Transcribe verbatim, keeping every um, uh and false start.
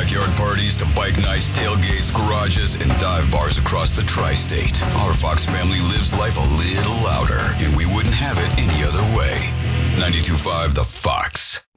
backyard parties to bike nights, tailgates, garages, and dive bars across the tri-state. Our Fox family lives life a little louder, and we wouldn't have it any other way. ninety-two point five The Fox.